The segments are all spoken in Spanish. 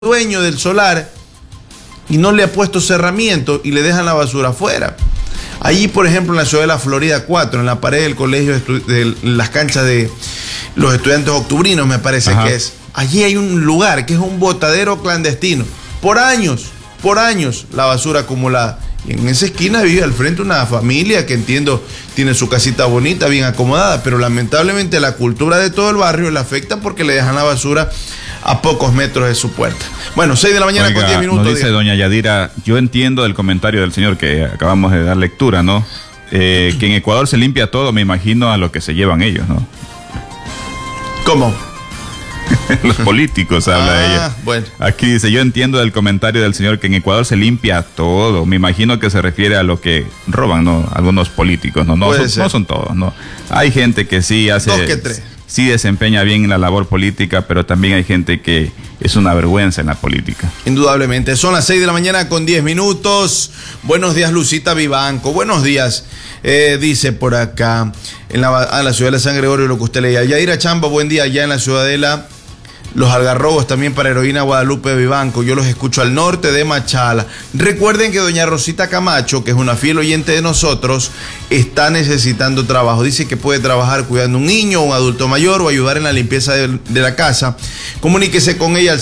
dueño del solar y no le ha puesto cerramiento y le dejan la basura afuera. Allí, por ejemplo, en la ciudad de la Florida 4, en la pared del colegio, de las canchas de los estudiantes octubrinos, me parece que es. Allí hay un lugar que es un botadero clandestino. Por años, la basura acumulada. Y en esa esquina vive al frente una familia que entiendo tiene su casita bonita, bien acomodada, pero lamentablemente la cultura de todo el barrio le afecta porque le dejan la basura a pocos metros de su puerta. Bueno, 6 de la mañana. Oiga, con 10 minutos. Nos dice doña Yadira, yo entiendo el comentario del señor que acabamos de dar lectura, ¿no? Que en Ecuador se limpia todo, me imagino a lo que se llevan ellos, ¿no? ¿Cómo? Los políticos, habla ella. Bueno. Aquí dice, yo entiendo el comentario del señor que en Ecuador se limpia todo. Me imagino que se refiere a lo que roban, ¿no? Algunos políticos, ¿no? No son todos, ¿no? Hay gente que sí hace... 2 que 3. Sí desempeña bien la labor política, pero también hay gente que es una vergüenza en la política. Indudablemente. Son las 6 de la mañana con 10 minutos. Buenos días, Lucita Vivanco. Buenos días. Dice por acá, en la ciudad de San Gregorio, lo que usted leía. Yadira Chamba, buen día. Allá en la Ciudadela, los algarrobos también para Heroína Guadalupe Vivanco. Yo los escucho al norte de Machala. Recuerden que doña Rosita Camacho, que es una fiel oyente de nosotros, está necesitando trabajo. Dice que puede trabajar cuidando un niño, un adulto mayor o ayudar en la limpieza de la casa. Comuníquese con ella al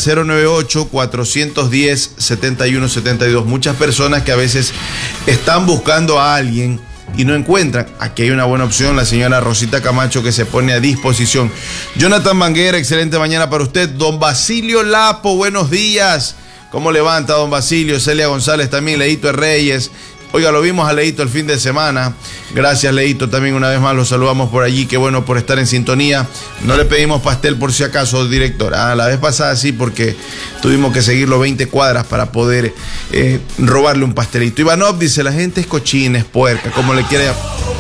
098-410-7172. Muchas personas que a veces están buscando a alguien y no encuentran. Aquí hay una buena opción, la señora Rosita Camacho, que se pone a disposición. Jonathan Banguera, excelente mañana para usted. Don Basilio Lapo, buenos días. ¿Cómo levanta, don Basilio? Celia González también, Leito Reyes. Oiga, lo vimos a Leito el fin de semana. Gracias, Leito, también una vez más lo saludamos por allí. Qué bueno por estar en sintonía. No le pedimos pastel por si acaso, director. La vez pasada sí, porque tuvimos que seguirlo 20 cuadras para poder robarle un pastelito. Ivanov dice, la gente es cochina, es puerca, como le quiere.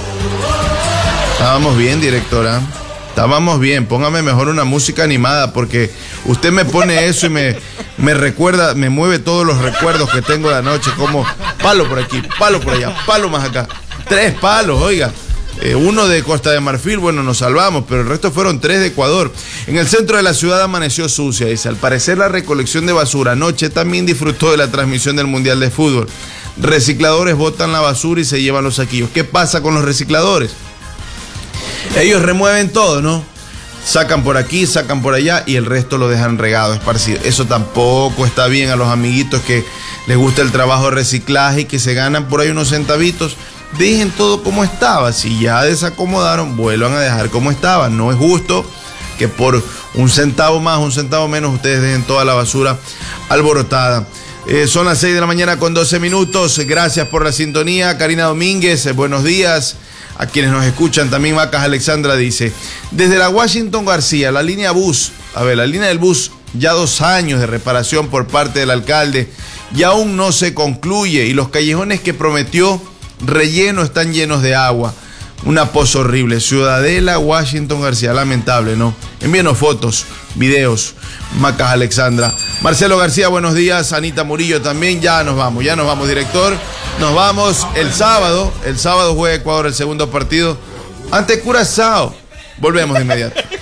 Estábamos bien, directora. Estábamos bien. Póngame mejor una música animada, porque usted me pone eso y me recuerda, me mueve todos los recuerdos que tengo de anoche, como palo por aquí, palo por allá, palo más acá. 3 palos, oiga. Uno de Costa de Marfil, bueno, nos salvamos, pero el resto fueron 3 de Ecuador. En el centro de la ciudad amaneció sucia, dice. Al parecer la recolección de basura anoche también disfrutó de la transmisión del Mundial de Fútbol. Recicladores botan la basura y se llevan los saquillos. ¿Qué pasa con los recicladores? Ellos remueven todo, ¿no? Sacan por aquí, sacan por allá y el resto lo dejan regado, esparcido. Eso tampoco está bien a los amiguitos que les gusta el trabajo de reciclaje y que se ganan por ahí unos centavitos. Dejen todo como estaba. Si ya desacomodaron, vuelvan a dejar como estaba. No es justo que por un centavo más, un centavo menos, ustedes dejen toda la basura alborotada. Son las 6 de la mañana con 12 minutos. Gracias por la sintonía. Karina Domínguez, buenos días. A quienes nos escuchan también, Macas Alexandra dice, desde la Washington García, la línea bus, la línea del bus, ya 2 años de reparación por parte del alcalde y aún no se concluye, y los callejones que prometió relleno están llenos de agua. Una poza horrible. Ciudadela, Washington García, lamentable, ¿no? Envíenos fotos, videos, Macas Alexandra. Marcelo García, buenos días. Anita Murillo también. Ya nos vamos, director. Nos vamos el sábado. El sábado juega Ecuador el segundo partido ante Curazao. Volvemos de inmediato.